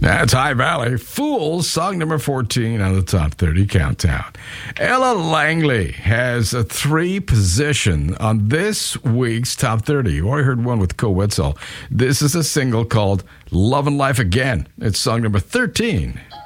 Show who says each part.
Speaker 1: That's High Valley. Fools, song number 14 on the Top 30 Countdown. Ella Langley has a 3 position on this week's Top 30. You already heard one with Co Wetzel. This is a single called Love and Life Again. It's song number 13.